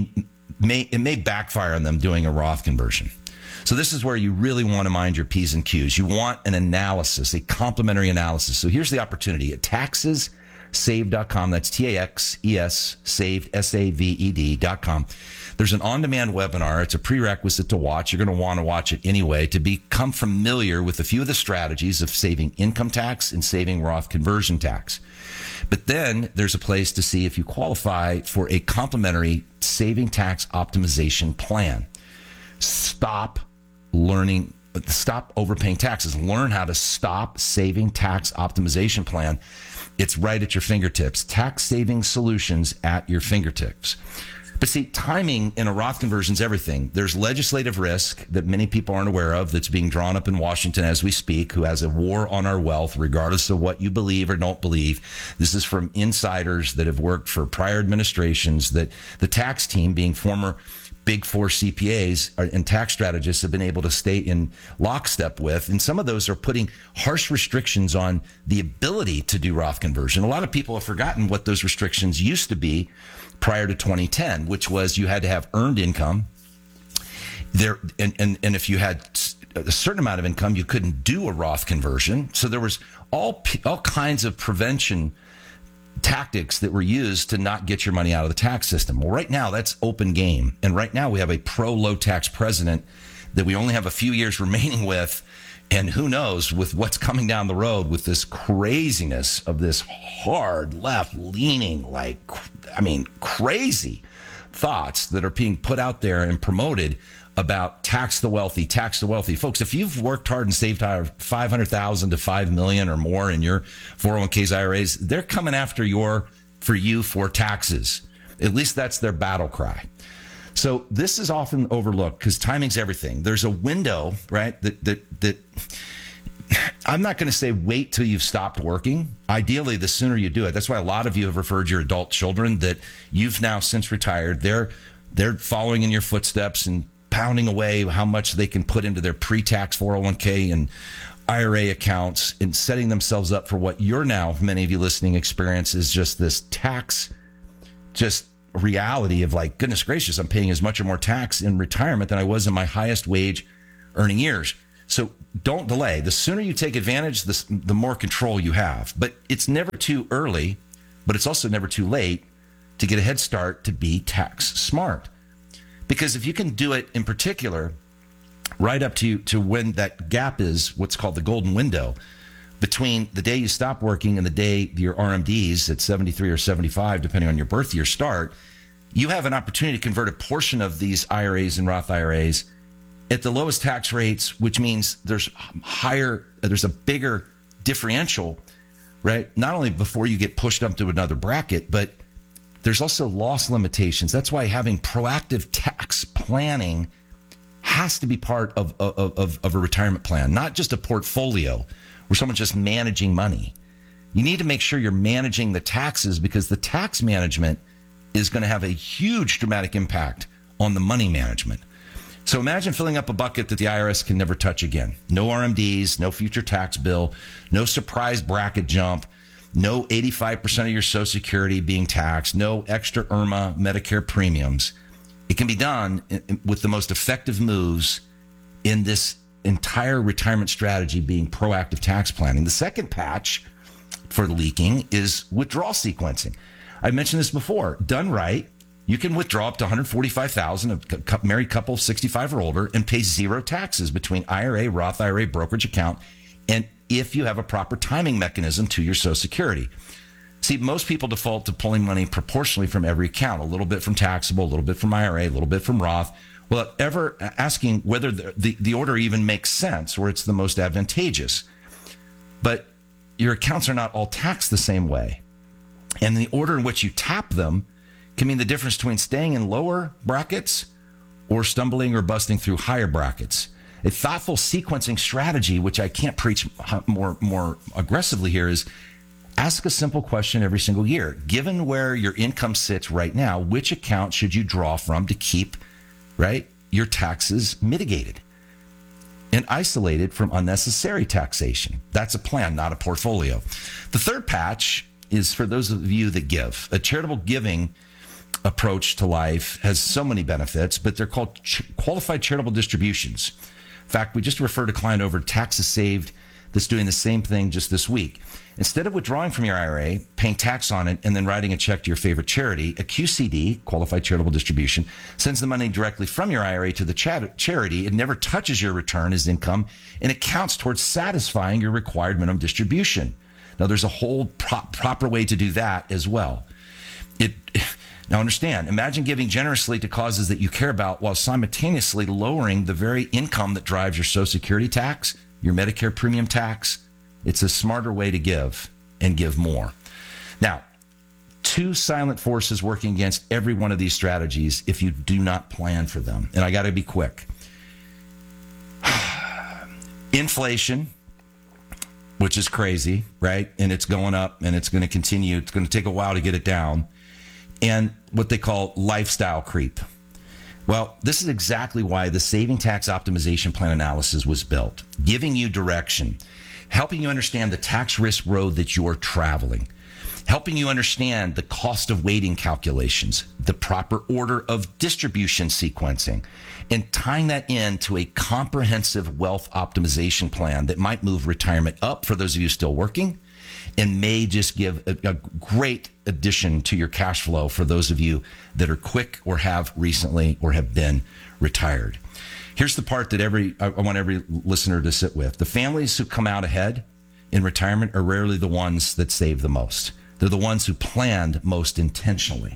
may backfire on them doing a Roth conversion. So this is where you really want to mind your P's and Q's. You want an analysis, a complementary analysis. So here's the opportunity at taxessaved.com. That's TAXES saved, SAVED.com. There's an on-demand webinar. It's a prerequisite to watch. You're going to want to watch it anyway to become familiar with a few of the strategies of saving income tax and saving Roth conversion tax. But then there's a place to see if you qualify for a complimentary saving tax optimization plan. Stop overpaying taxes. Learn how to stop saving tax optimization plan. It's right at your fingertips. Tax saving solutions at your fingertips. But see, timing in a Roth conversion is everything. There's legislative risk that many people aren't aware of that's being drawn up in Washington as we speak, who has a war on our wealth, regardless of what you believe or don't believe. This is from insiders that have worked for prior administrations that the tax team, being former Big Four CPAs and tax strategists, have been able to stay in lockstep with. And some of those are putting harsh restrictions on the ability to do Roth conversion. A lot of people have forgotten what those restrictions used to be prior to 2010, which was you had to have earned income there. And if you had a certain amount of income, you couldn't do a Roth conversion. So there was all kinds of prevention tactics that were used to not get your money out of the tax system. Well, right now that's open game. And right now we have a pro-low tax president that we only have a few years remaining with. And who knows with what's coming down the road with this craziness of this hard left leaning, crazy thoughts that are being put out there and promoted about tax the wealthy. Folks, if you've worked hard and saved $500,000 to $5 million or more in your 401ks, IRAs, they're coming after you for taxes. At least that's their battle cry. So this is often overlooked because timing's everything. There's a window, right, that I'm not going to say wait till you've stopped working. Ideally, the sooner you do it. That's why a lot of you have referred your adult children that you've now since retired. They're following in your footsteps and pounding away how much they can put into their pre-tax 401k and IRA accounts and setting themselves up for what you're now, many of you listening, experience is just this tax, just reality of like, goodness gracious, I'm paying as much or more tax in retirement than I was in my highest wage earning years. So don't delay. The sooner you take advantage, the more control you have. But it's never too early, but it's also never too late to get a head start to be tax smart. Because if you can do it in particular, right up to when that gap is what's called the golden window between the day you stop working and the day your RMDs at 73 or 75, depending on your birth year start, you have an opportunity to convert a portion of these IRAs and Roth IRAs at the lowest tax rates, which means there's a bigger differential, right? Not only before you get pushed up to another bracket, but there's also loss limitations. That's why having proactive tax planning has to be part of a retirement plan, not just a portfolio where someone's just managing money. You need to make sure you're managing the taxes because the tax management is going to have a huge dramatic impact on the money management. So imagine filling up a bucket that the IRS can never touch again. No RMDs, no future tax bill, no surprise bracket jump, no 85% of your Social Security being taxed, no extra IRMA Medicare premiums. It can be done with the most effective moves in this entire retirement strategy being proactive tax planning. The second patch for leaking is withdrawal sequencing. I mentioned this before. Done right, you can withdraw up to $145,000, a married couple 65 or older, and pay zero taxes between IRA, Roth IRA, brokerage account, and if you have a proper timing mechanism to your Social Security. See, most people default to pulling money proportionally from every account, a little bit from taxable, a little bit from IRA, a little bit from Roth, without ever asking whether the order even makes sense or it's the most advantageous. But your accounts are not all taxed the same way. And the order in which you tap them can mean the difference between staying in lower brackets or stumbling or busting through higher brackets. A thoughtful sequencing strategy, which I can't preach more aggressively here, is ask a simple question every single year. Given where your income sits right now, which account should you draw from to keep, right, your taxes mitigated and isolated from unnecessary taxation? That's a plan, not a portfolio. The third patch is for those of you that give. A charitable giving approach to life has so many benefits, but they're called qualified charitable distributions. In fact, we just referred a client over to Taxes Saved that's doing the same thing just this week. Instead of withdrawing from your IRA, paying tax on it, and then writing a check to your favorite charity, a QCD, qualified charitable distribution, sends the money directly from your IRA to the charity. It never touches your return as income, and it counts towards satisfying your required minimum distribution. Now, there's a whole proper way to do that as well. Now, understand, imagine giving generously to causes that you care about while simultaneously lowering the very income that drives your Social Security tax, your Medicare premium tax. It's a smarter way to give and give more. Now, two silent forces working against every one of these strategies if you do not plan for them. And I got to be quick. Inflation, which is crazy, right? And it's going up and it's going to continue. It's going to take a while to get it down. And what they call lifestyle creep. Well, this is exactly why the Saving Tax Optimization Plan analysis was built, giving you direction, helping you understand the tax risk road that you're traveling, helping you understand the cost of waiting calculations, the proper order of distribution sequencing, and tying that into a comprehensive wealth optimization plan that might move retirement up for those of you still working and may just give a great addition to your cash flow for those of you that are quick or have recently or have been retired. Here's the part that I want every listener to sit with. The families who come out ahead in retirement are rarely the ones that save the most. They're the ones who planned most intentionally.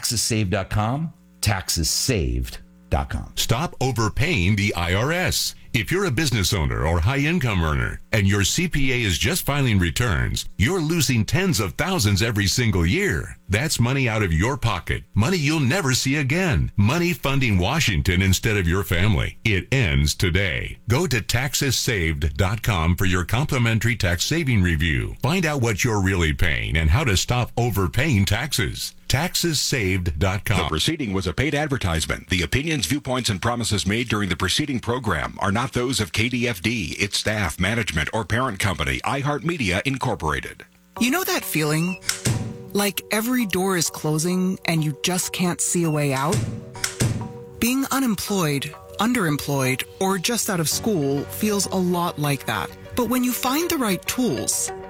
TaxesSaved.com, TaxesSaved.com. Stop overpaying the IRS. If you're a business owner or high-income earner and your CPA is just filing returns, you're losing tens of thousands every single year. That's money out of your pocket. Money you'll never see again. Money funding Washington instead of your family. It ends today. Go to taxessaved.com for your complimentary tax saving review. Find out what you're really paying and how to stop overpaying taxes. TaxesSaved.com. The proceeding was a paid advertisement. The opinions, viewpoints, and promises made during the preceding program are not those of KDFD, its staff, management, or parent company, iHeartMedia Incorporated. You know that feeling? Like every door is closing and you just can't see a way out? Being unemployed, underemployed, or just out of school feels a lot like that. But when you find the right tools,